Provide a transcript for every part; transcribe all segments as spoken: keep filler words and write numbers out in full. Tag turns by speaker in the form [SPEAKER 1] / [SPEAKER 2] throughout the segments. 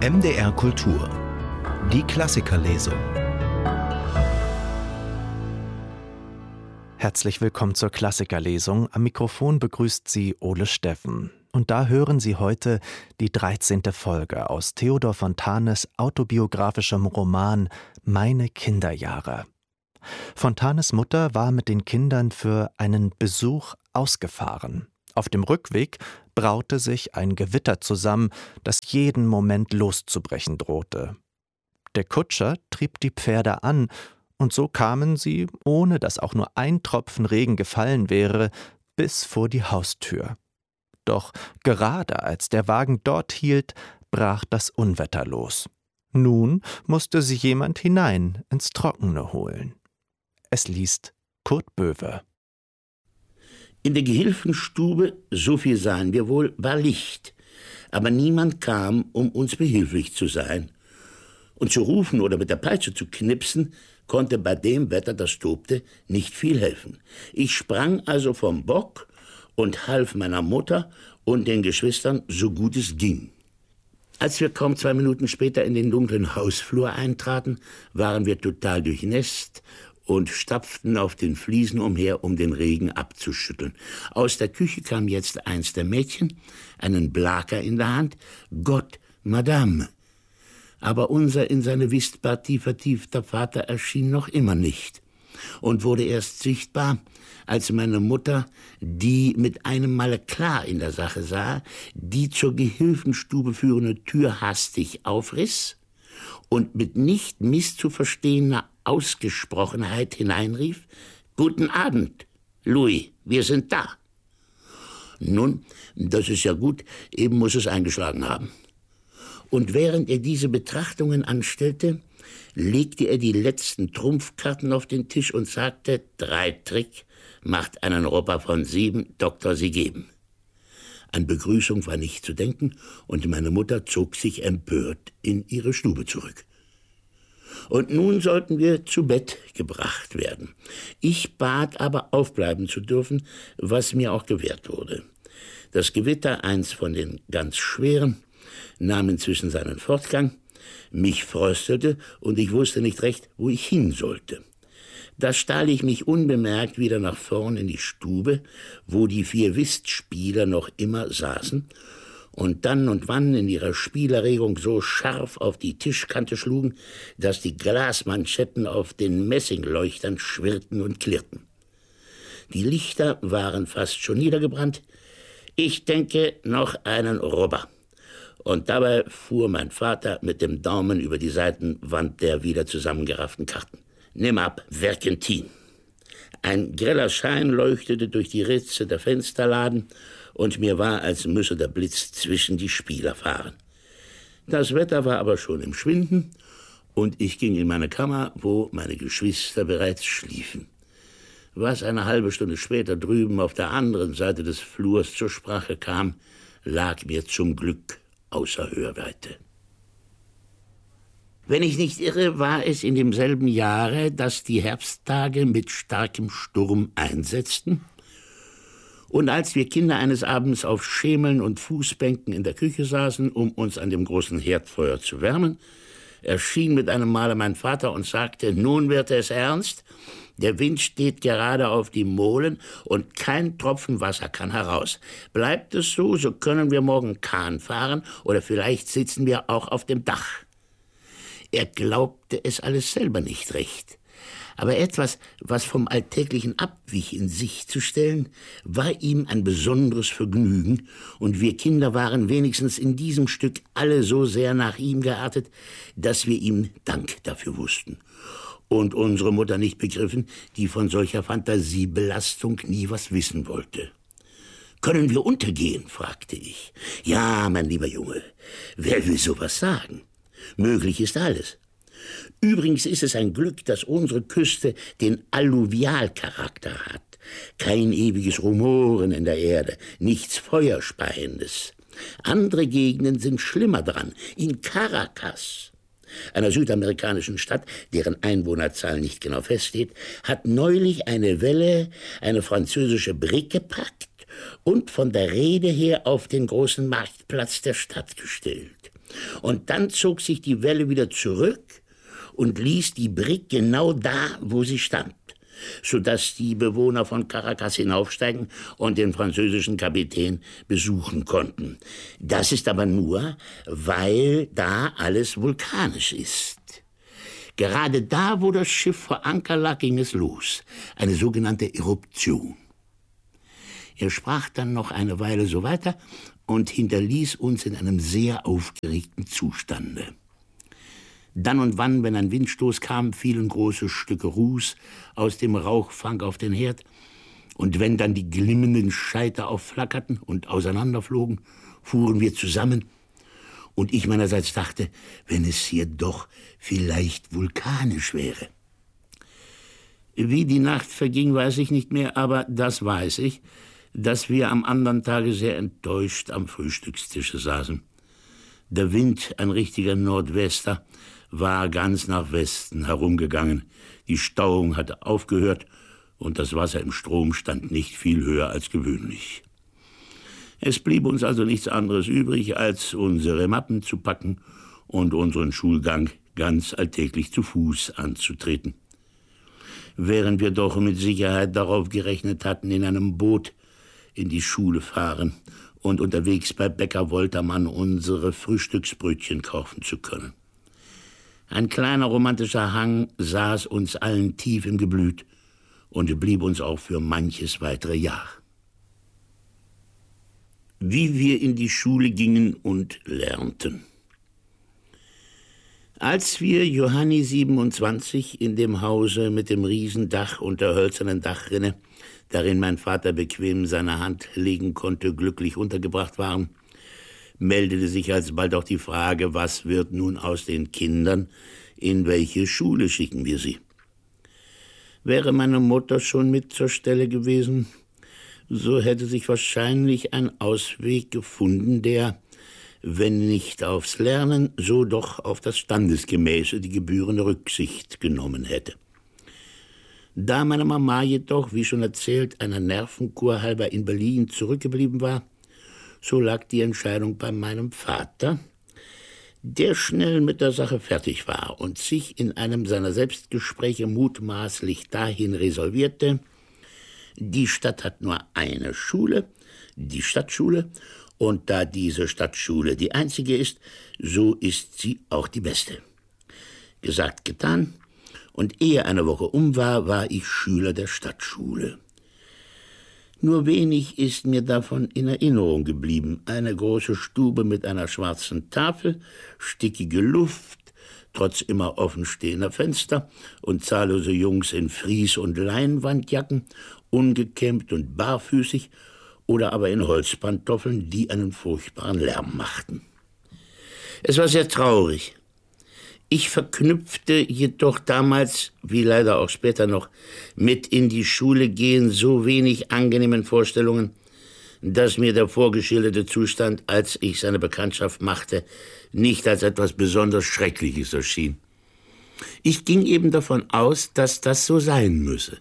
[SPEAKER 1] M D R Kultur. Die Klassikerlesung. Herzlich willkommen zur Klassikerlesung. Am Mikrofon begrüßt Sie Ole Steffen. Und da hören Sie heute die dreizehnte Folge aus Theodor Fontanes autobiografischem Roman Meine Kinderjahre. Fontanes Mutter war mit den Kindern für einen Besuch ausgefahren. Auf dem Rückweg braute sich ein Gewitter zusammen, das jeden Moment loszubrechen drohte. Der Kutscher trieb die Pferde an, und so kamen sie, ohne dass auch nur ein Tropfen Regen gefallen wäre, bis vor die Haustür. Doch gerade als der Wagen dort hielt, brach das Unwetter los. Nun musste sie jemand hinein ins Trockene holen. Es liest Kurt Böwe.
[SPEAKER 2] In der Gehilfenstube, so viel sahen wir wohl, war Licht, aber niemand kam, um uns behilflich zu sein. Und zu rufen oder mit der Peitsche zu knipsen, konnte bei dem Wetter, das tobte, nicht viel helfen. Ich sprang also vom Bock und half meiner Mutter und den Geschwistern, so gut es ging. Als wir kaum zwei Minuten später in den dunklen Hausflur eintraten, waren wir total durchnässt und stapften auf den Fliesen umher, um den Regen abzuschütteln. Aus der Küche kam jetzt eins der Mädchen, einen Blaker in der Hand. Gott, Madame! Aber unser in seine Whistpartie vertiefter Vater erschien noch immer nicht und wurde erst sichtbar, als meine Mutter, die mit einem Male klar in der Sache sah, die zur Gehilfenstube führende Tür hastig aufriss und mit nicht misszuverstehener Ausgesprochenheit hineinrief: »Guten Abend, Louis, wir sind da.« Nun, das ist ja gut, eben muss es eingeschlagen haben. Und während er diese Betrachtungen anstellte, legte er die letzten Trumpfkarten auf den Tisch und sagte: »Drei Trick, macht einen Robber von sieben, Doktor, Sie geben.« An Begrüßung war nicht zu denken, und meine Mutter zog sich empört in ihre Stube zurück. Und nun sollten wir zu Bett gebracht werden. Ich bat aber, aufbleiben zu dürfen, was mir auch gewährt wurde. Das Gewitter, eins von den ganz schweren, nahm inzwischen seinen Fortgang. Mich fröstelte, und ich wusste nicht recht, wo ich hin sollte. Da stahl ich mich unbemerkt wieder nach vorn in die Stube, wo die vier Whistspieler noch immer saßen und dann und wann in ihrer Spielerregung so scharf auf die Tischkante schlugen, dass die Glasmanschetten auf den Messingleuchtern schwirrten und klirrten. Die Lichter waren fast schon niedergebrannt. Ich denke, noch einen Robber. Und dabei fuhr mein Vater mit dem Daumen über die Seitenwand der wieder zusammengerafften Karten. »Nimm ab, Verkentin.« Ein greller Schein leuchtete durch die Ritze der Fensterladen, und mir war, als müsse der Blitz zwischen die Spieler fahren. Das Wetter war aber schon im Schwinden, und ich ging in meine Kammer, wo meine Geschwister bereits schliefen. Was eine halbe Stunde später drüben auf der anderen Seite des Flurs zur Sprache kam, lag mir zum Glück außer Hörweite. Wenn ich nicht irre, war es in demselben Jahre, dass die Herbsttage mit starkem Sturm einsetzten. Und als wir Kinder eines Abends auf Schemeln und Fußbänken in der Küche saßen, um uns an dem großen Herdfeuer zu wärmen, erschien mit einem Male mein Vater und sagte: »Nun wird es ernst. Der Wind steht gerade auf die Molen und kein Tropfen Wasser kann heraus. Bleibt es so, so können wir morgen Kahn fahren oder vielleicht sitzen wir auch auf dem Dach.« Er glaubte es alles selber nicht recht. Aber etwas, was vom Alltäglichen abwich, in sich zu stellen, war ihm ein besonderes Vergnügen, und wir Kinder waren wenigstens in diesem Stück alle so sehr nach ihm geartet, dass wir ihm Dank dafür wussten. Und unsere Mutter nicht begriffen, die von solcher Fantasiebelastung nie was wissen wollte. »Können wir untergehen?« fragte ich. »Ja, mein lieber Junge, wer will sowas sagen? Möglich ist alles. Übrigens ist es ein Glück, dass unsere Küste den Alluvialcharakter hat. Kein ewiges Rumoren in der Erde, nichts Feuerspeiendes. Andere Gegenden sind schlimmer dran. In Caracas, einer südamerikanischen Stadt, deren Einwohnerzahl nicht genau feststeht, hat neulich eine Welle eine französische Brigg gepackt und von der Rede her auf den großen Marktplatz der Stadt gestellt. Und dann zog sich die Welle wieder zurück und ließ die Brigg genau da, wo sie stand, sodass die Bewohner von Caracas hinaufsteigen und den französischen Kapitän besuchen konnten. Das ist aber nur, weil da alles vulkanisch ist. Gerade da, wo das Schiff vor Anker lag, ging es los, eine sogenannte Eruption. Er sprach dann noch eine Weile so weiter und hinterließ uns in einem sehr aufgeregten Zustande. Dann und wann, wenn ein Windstoß kam, fielen große Stücke Ruß aus dem Rauchfang auf den Herd. Und wenn dann die glimmenden Scheiter aufflackerten und auseinanderflogen, fuhren wir zusammen. Und ich meinerseits dachte, wenn es hier doch vielleicht vulkanisch wäre. Wie die Nacht verging, weiß ich nicht mehr, aber das weiß ich, dass wir am anderen Tage sehr enttäuscht am Frühstückstische saßen. Der Wind, ein richtiger Nordwester, war ganz nach Westen herumgegangen. Die Stauung hatte aufgehört und das Wasser im Strom stand nicht viel höher als gewöhnlich. Es blieb uns also nichts anderes übrig, als unsere Mappen zu packen und unseren Schulgang ganz alltäglich zu Fuß anzutreten. Während wir doch mit Sicherheit darauf gerechnet hatten, in einem Boot in die Schule fahren und unterwegs bei Bäcker Woltermann unsere Frühstücksbrötchen kaufen zu können. Ein kleiner romantischer Hang saß uns allen tief im Geblüt und blieb uns auch für manches weitere Jahr. Wie wir in die Schule gingen und lernten. Als wir Johanni siebenundzwanzig in dem Hause mit dem Riesendach und der hölzernen Dachrinne, darin mein Vater bequem seine Hand legen konnte, glücklich untergebracht waren, meldete sich alsbald auch die Frage, was wird nun aus den Kindern, in welche Schule schicken wir sie? Wäre meine Mutter schon mit zur Stelle gewesen, so hätte sich wahrscheinlich ein Ausweg gefunden, der, wenn nicht aufs Lernen, so doch auf das Standesgemäße die gebührende Rücksicht genommen hätte. Da meine Mama jedoch, wie schon erzählt, einer Nervenkur halber in Berlin zurückgeblieben war, so lag die Entscheidung bei meinem Vater, der schnell mit der Sache fertig war und sich in einem seiner Selbstgespräche mutmaßlich dahin resolvierte: Die Stadt hat nur eine Schule, die Stadtschule, und da diese Stadtschule die einzige ist, so ist sie auch die beste. Gesagt, getan, und ehe eine Woche um war, war ich Schüler der Stadtschule. Nur wenig ist mir davon in Erinnerung geblieben. Eine große Stube mit einer schwarzen Tafel, stickige Luft, trotz immer offenstehender Fenster und zahllose Jungs in Fries- und Leinwandjacken, ungekämmt und barfüßig oder aber in Holzpantoffeln, die einen furchtbaren Lärm machten. Es war sehr traurig. Ich verknüpfte jedoch damals, wie leider auch später noch, mit in die Schule gehen so wenig angenehmen Vorstellungen, dass mir der vorgeschilderte Zustand, als ich seine Bekanntschaft machte, nicht als etwas besonders Schreckliches erschien. Ich ging eben davon aus, dass das so sein müsse.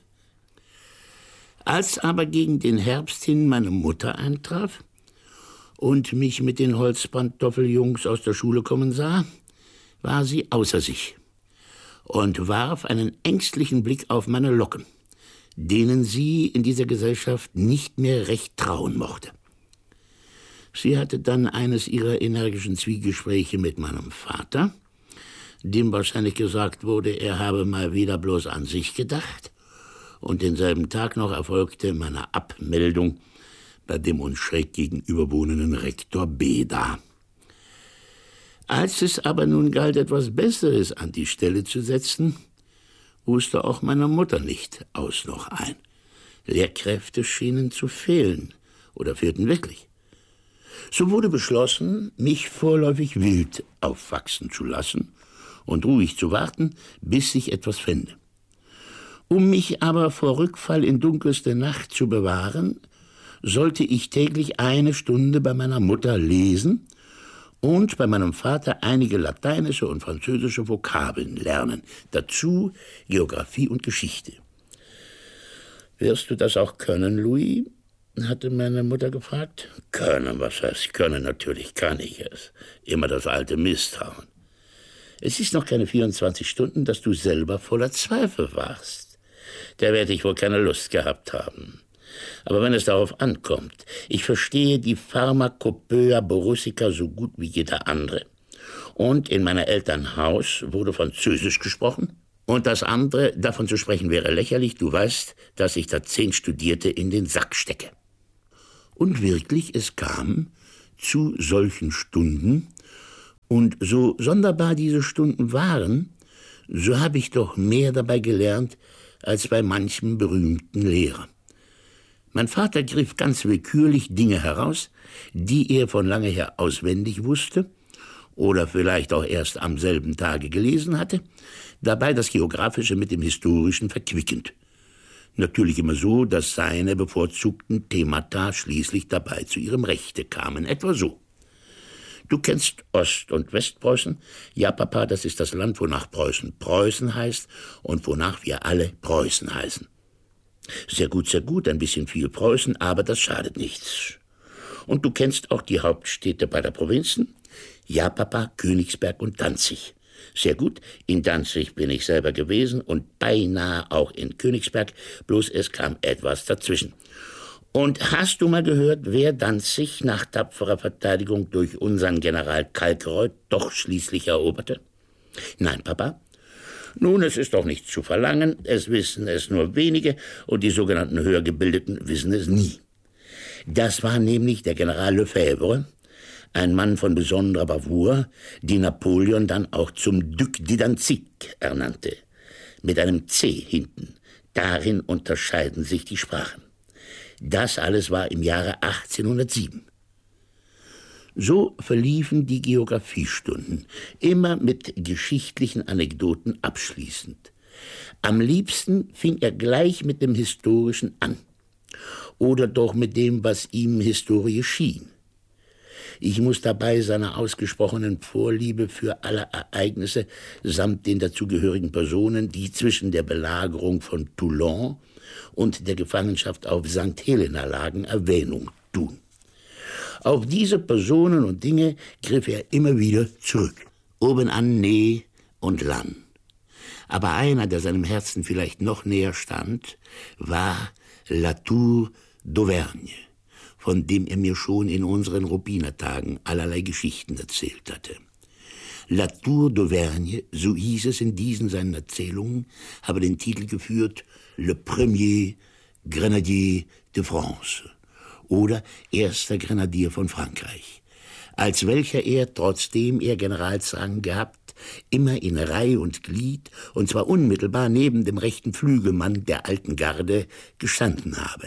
[SPEAKER 2] Als aber gegen den Herbst hin meine Mutter eintraf und mich mit den Holzpantoffeljungs aus der Schule kommen sah, war sie außer sich und warf einen ängstlichen Blick auf meine Locken, denen sie in dieser Gesellschaft nicht mehr recht trauen mochte. Sie hatte dann eines ihrer energischen Zwiegespräche mit meinem Vater, dem wahrscheinlich gesagt wurde, er habe mal wieder bloß an sich gedacht, und denselben Tag noch erfolgte meine Abmeldung bei dem uns schräg gegenüber wohnenden Rektor Beda. Als es aber nun galt, etwas Besseres an die Stelle zu setzen, wusste auch meine Mutter nicht aus noch ein. Lehrkräfte schienen zu fehlen oder fehlten wirklich. So wurde beschlossen, mich vorläufig wild aufwachsen zu lassen und ruhig zu warten, bis sich etwas fände. Um mich aber vor Rückfall in dunkelste Nacht zu bewahren, sollte ich täglich eine Stunde bei meiner Mutter lesen und bei meinem Vater einige lateinische und französische Vokabeln lernen, dazu Geographie und Geschichte. Wirst du das auch können, Louis? hatte meine Mutter gefragt. Können, was heißt können? Natürlich kann ich es. Immer das alte Misstrauen. Es ist noch keine vierundzwanzig Stunden, dass du selber voller Zweifel warst. Da werde ich wohl keine Lust gehabt haben. Aber wenn es darauf ankommt, ich verstehe die Pharmakopoeia borussica so gut wie jeder andere. Und in meiner Eltern Haus wurde Französisch gesprochen. Und das andere, davon zu sprechen, wäre lächerlich. Du weißt, dass ich da zehn Studierte in den Sack stecke. Und wirklich, es kam zu solchen Stunden. Und so sonderbar diese Stunden waren, so habe ich doch mehr dabei gelernt, als bei manchem berühmten Lehrer. Mein Vater griff ganz willkürlich Dinge heraus, die er von lange her auswendig wusste oder vielleicht auch erst am selben Tage gelesen hatte, dabei das Geografische mit dem Historischen verquickend. Natürlich immer so, dass seine bevorzugten Themata schließlich dabei zu ihrem Rechte kamen, etwa so. Du kennst Ost- und Westpreußen? Ja, Papa, das ist das Land, wonach Preußen Preußen heißt und wonach wir alle Preußen heißen. Sehr gut, sehr gut, ein bisschen viel Preußen, aber das schadet nichts. Und du kennst auch die Hauptstädte beider Provinzen? Ja, Papa, Königsberg und Danzig. Sehr gut, in Danzig bin ich selber gewesen und beinahe auch in Königsberg, bloß es kam etwas dazwischen. Und hast du mal gehört, wer Danzig nach tapferer Verteidigung durch unseren General Kalkreuth doch schließlich eroberte? Nein, Papa? Nun, es ist doch nicht zu verlangen, es wissen es nur wenige und die sogenannten Höhergebildeten wissen es nie. Das war nämlich der General Lefebvre, ein Mann von besonderer Bravour, die Napoleon dann auch zum Duc de Danzig ernannte, mit einem C hinten. Darin unterscheiden sich die Sprachen. Das alles war im Jahre achtzehnhundertsieben. So verliefen die Geographiestunden, immer mit geschichtlichen Anekdoten abschließend. Am liebsten fing er gleich mit dem Historischen an. Oder doch mit dem, was ihm Historie schien. Ich muss dabei seiner ausgesprochenen Vorliebe für alle Ereignisse samt den dazugehörigen Personen, die zwischen der Belagerung von Toulon und der Gefangenschaft auf Sankt Helena lagen, Erwähnung tun. Auf diese Personen und Dinge griff er immer wieder zurück. Obenan Ney und Lannes. Aber einer, der seinem Herzen vielleicht noch näher stand, war La Tour d'Auvergne, von dem er mir schon in unseren Rubinertagen allerlei Geschichten erzählt hatte. La Tour d'Auvergne, so hieß es in diesen seinen Erzählungen, habe den Titel geführt Le Premier Grenadier de France oder Erster Grenadier von Frankreich, als welcher er, trotzdem er Generalsrang gehabt, immer in Reih und Glied, und zwar unmittelbar neben dem rechten Flügelmann der alten Garde, gestanden habe.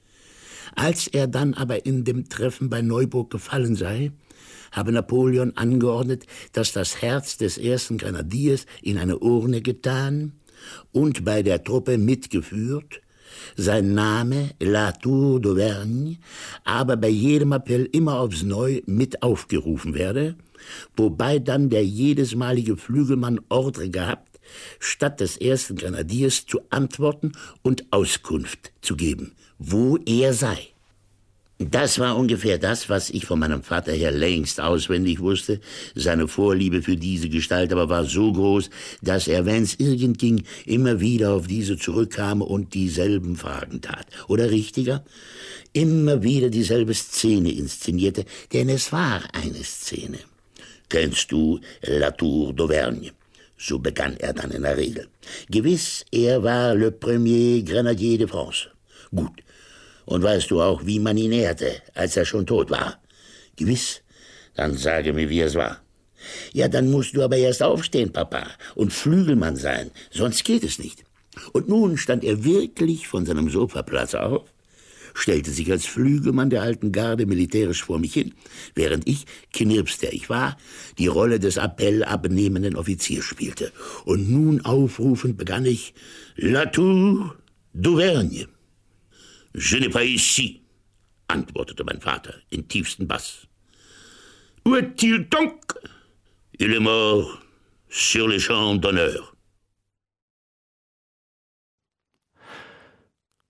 [SPEAKER 2] Als er dann aber in dem Treffen bei Neuburg gefallen sei, habe Napoleon angeordnet, dass das Herz des ersten Grenadiers in eine Urne getan und bei der Truppe mitgeführt, sein Name La Tour d'Auvergne aber bei jedem Appell immer aufs Neu mit aufgerufen werde, wobei dann der jedesmalige Flügelmann Ordre gehabt, statt des ersten Grenadiers zu antworten und Auskunft zu geben, wo er sei. Das war ungefähr das, was ich von meinem Vater her längst auswendig wusste. Seine Vorliebe für diese Gestalt aber war so groß, dass er, wenn's irgend ging, immer wieder auf diese zurückkam und dieselben Fragen tat. Oder richtiger, immer wieder dieselbe Szene inszenierte, denn es war eine Szene. Kennst du La Tour d'Auvergne? So begann er dann in der Regel. Gewiss, er war le premier Grenadier de France. Gut. Und weißt du auch, wie man ihn ehrte, als er schon tot war? Gewiss. Dann sage mir, wie es war. Ja, dann musst du aber erst aufstehen, Papa, und Flügelmann sein, sonst geht es nicht. Und nun stand er wirklich von seinem Sofaplatz auf, stellte sich als Flügelmann der alten Garde militärisch vor mich hin, während ich, Knirps der ich war, die Rolle des appellabnehmenden Offiziers spielte. Und nun aufrufend begann ich, La Tour d'Auvergne. Je n'ai pas ici, antwortete mein Vater in tiefstem Bass. Où est-il donc? Il est mort sur les champs d'honneur.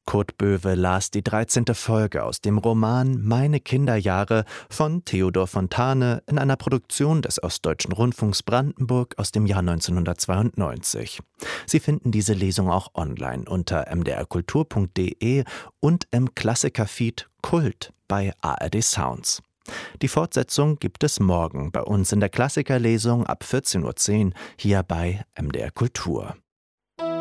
[SPEAKER 1] Kurt Böwe las die dreizehnte Folge aus dem Roman Meine Kinderjahre von Theodor Fontane in einer Produktion des Ostdeutschen Rundfunks Brandenburg aus dem Jahr neunzehnhundertzweiundneunzig. Sie finden diese Lesung auch online unter m d r kultur punkt d e und im Klassiker-Feed Kult bei A R D Sounds. Die Fortsetzung gibt es morgen bei uns in der Klassikerlesung ab vierzehn Uhr zehn hier bei M D R Kultur.